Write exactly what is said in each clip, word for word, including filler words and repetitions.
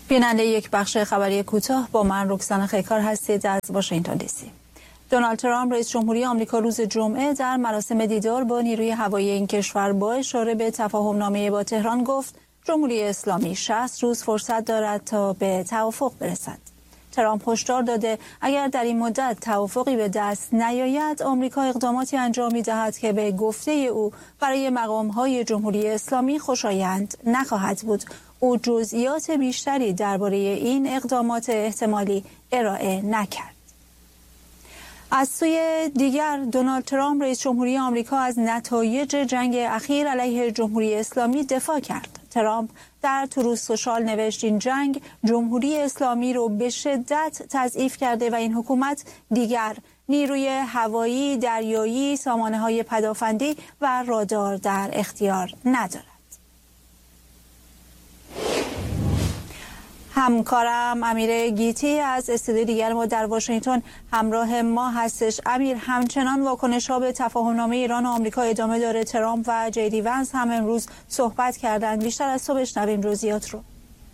بیننده یک بخش خبری کوتاه با من رکسانا خیکار هستید از واشنگتن دی سی. دونالد ترامپ رئیس جمهوری آمریکا روز جمعه در مراسم دیدار با نیروی هوایی این کشور با اشاره به تفاهم‌نامه با تهران گفت جمهوری اسلامی شصت روز فرصت دارد تا به توافق برسد. ترامپ هشدار داده اگر در این مدت توافقی به دست نیاید آمریکا اقداماتی انجام می‌دهد که به گفته او برای مقام‌های جمهوری اسلامی خوشایند نخواهد بود. او جزئیات بیشتری درباره این اقدامات احتمالی ارائه نکرد. از سوی دیگر دونالد ترامپ رئیس جمهوری آمریکا از نتایج جنگ اخیر علیه جمهوری اسلامی دفاع کرد. ترامپ در تروث سوشال نوشت این جنگ جمهوری اسلامی رو به شدت تضعیف کرده و این حکومت دیگر نیروی هوایی، دریایی، سامانه‌های پدافندی و رادار در اختیار ندارد. همکارم امیر گیتی از استودیو دیگر ما در واشنگتن همراه ما هستش. امیر، همچنان واکنش‌ها به تفاهم‌نامه ایران و آمریکا ادامه داره. ترامپ و جی دی ونس هم امروز صحبت کردند. بیشتر از تو بشنویم جزئیات رو.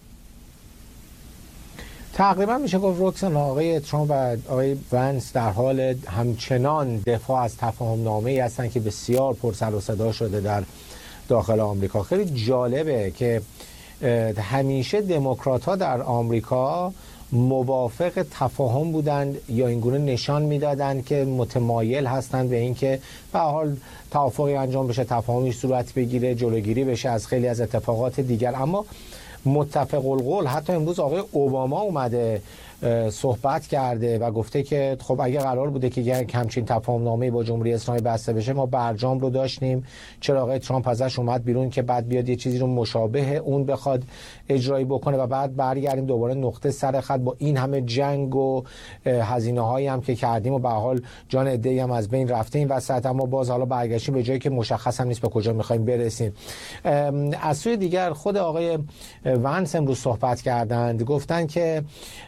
تقریبا میشه گفت رکسانا آقای ترامپ و آقای ونس در حال همچنان دفاع از تفاهم‌نامه‌ای هستند که بسیار پر سر و صدا شده در داخل آمریکا. خیلی جالبه که همیشه دموکرات‌ها در آمریکا موافق تفاهم بودند یا اینگونه نشان میدادند که متمایل هستند به اینکه به هر حال توافقی انجام بشه، تفاهمی صورت بگیره، جلوگیری بشه از خیلی از اتفاقات دیگر. اما متفق القول حتی امروز آقای اوباما اومده صحبت کرده و گفته که خب اگه قرار بوده که همچین تفاهم‌نامه‌ای با جمهوری اسلامی بسته بشه ما برجام رو داشتیم، چرا آقای ترامپ ازش اومد بیرون که بعد بیاد یه چیزی رو مشابه اون بخواد اجرایی بکنه و بعد برگردیم دوباره نقطه سر خط با این همه جنگ و هزینه‌هایی هم که کردیم و به حال جان عده‌ای هم از بین رفته این وسط، اما باز حالا برگشتیم به جایی که مشخص هم نیست به کجا می‌خوایم برسیم. از سوی دیگر خود آقای ونس امروز صحبت کردند، گفتن که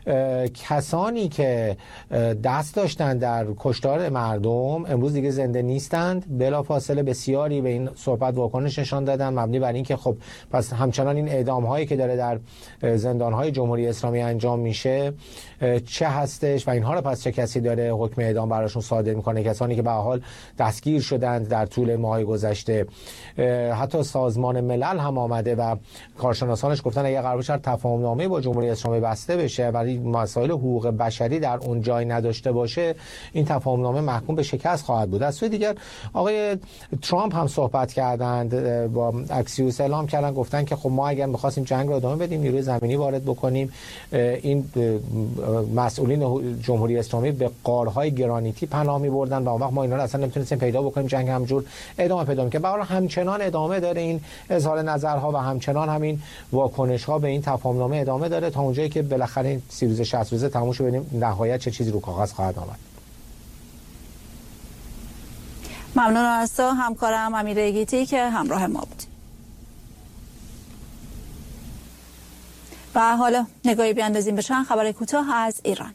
کسانی که دست داشتن در کشتار مردم امروز دیگه زنده نیستند. بلافاصله بسیاری به این صحبت واکنش نشان دادن مبنی بر اینکه خب پس همچنان این اعدام هایی که داره در زندان های جمهوری اسلامی انجام میشه چه هستش و اینها رو پس چه کسی داره حکم اعدام براشون صادر میکنه، کسانی که به هر حال دستگیر شدند در طول ماهای گذشته. حتی سازمان ملل هم آمده و کارشناسانش گفتن اگه قرار باشه تفاهم‌نامه با جمهوری اسلامی بسته بشه ولی مسائل حقوق بشری در اون جای نداشته باشه این تفاهم‌نامه محکوم به شکست خواهد بود. از سوی دیگر آقای ترامپ هم صحبت کردند، با اکسیوس اعلام کردن، گفتن که خب ما اگر می‌خواستیم جنگ رو ادامه بدیم نیروی زمینی وارد بکنیم، این مسئولین جمهوری اسلامی به غارهای گرانیتی پناه می‌بردن و اون وقت ما اینا رو اصلا نمیتونستیم پیدا بکنیم، جنگ همجور ادامه پیدا می‌کنه. به هر حال همچنان ادامه داره این اظهار نظرها و همچنان همین واکنش‌ها به این تفاهم‌نامه ادامه داره تا اونجایی که بالاخره این سی روزه شصت روزه تموم شه ببینیم نهایت چه چیزی رو کاغذ خواهد آمد. ممنون از تو همکارم امیر گیتی که همراه ما بود. و حالا نگاهی بیاندازیم به چند خبر کوتاه از ایران.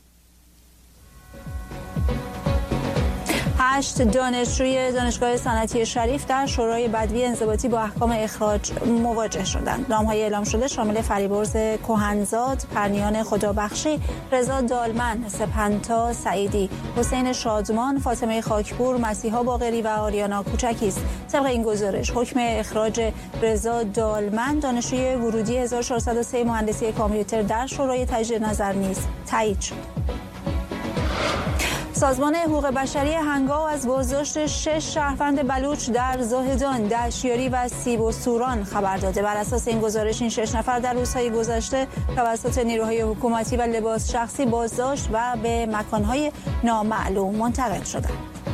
هشت دانشجوی دانشگاه صنعتی شریف در شورای بدوی انضباطی با احکام اخراج مواجه شدند. نام‌های اعلام شده شامل فریبرز کهنزاد، پرنیان خدابخشی، رضا دالمن، سپنتا سعیدی، حسین شادمان، فاطمه خاکپور، مسیحا باقری و آریانا کوچکی است. طبق این گزارش حکم اخراج رضا دالمن دانشجوی ورودی هزار و چهارصد و سه مهندسی کامپیوتر در شورای تجدید نظر نیز تایید شد. سازمان حقوق بشری هنگاو از بازداشت شش شهروند بلوچ در زاهدان، دشیاری و سیب و سوران خبر داده. بر اساس این گزارش این شش نفر در روزهای گذشته توسط نیروهای حکومتی و لباس شخصی بازداشت و به مکانهای نامعلوم منتقل شدند.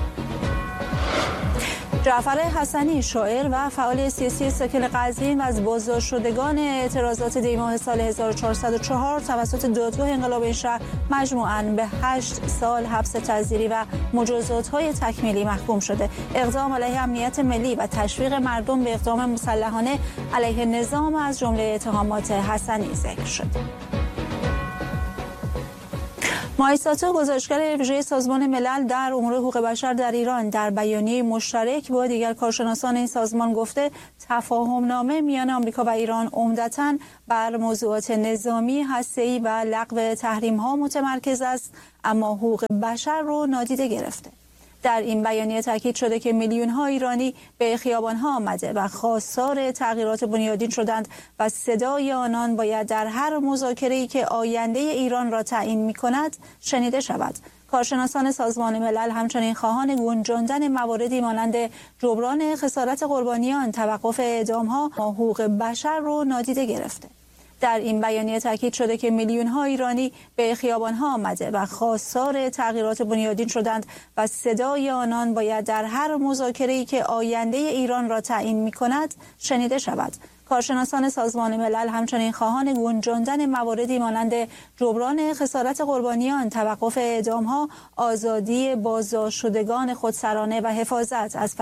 جعفر حسنی شاعر و فعال سیاسی ساکن قزوین و از بازداشت شدگان اعتراضات دیماه سال هزار و چهارصد و چهار توسط دادگاه انقلاب این شهر مجموعاً به هشت سال حبس تعزیری و مجازات‌های تکمیلی محکوم شده. اقدام علیه امنیت ملی و تشویق مردم به اقدام مسلحانه علیه نظام از جمله اتهامات حسنی ذکر شد. مایساتو گزارشگر ویژه سازمان ملل در امور حقوق بشر در ایران در بیانیه مشترک با دیگر کارشناسان این سازمان گفته تفاهم نامه میان آمریکا و ایران عمدتاً بر موضوعات نظامی، هسته‌ای و لغو تحریم‌ها متمرکز است، اما حقوق بشر رو نادیده گرفته. در این بیانیه تاکید شده که میلیون‌ها ایرانی به خیابان‌ها آمده و خواستار تغییرات بنیادین شدند و صدای آنان باید در هر مذاکره‌ای که آینده ایران را تعیین می‌کند شنیده شود. کارشناسان سازمان ملل همچنین خواهان گنجاندن مواردی مانند جبران خسارت قربانیان، توقف اعدام‌ها و حقوق بشر را نادیده گرفته. در این بیانیه تاکید شده که میلیون‌ها ایرانی به خیابان‌ها آمده و خواستار تغییرات بنیادین شدند و صدای آنان باید در هر مذاکره‌ای که آینده ایران را تعیین می‌کند شنیده شود. کارشناسان سازمان ملل همچنین خواهان گنجاندن مواردی مانند جبران خسارت قربانیان، توقف اعدام‌ها، آزادی بازداشت شدگان خودسرانه و حفاظت از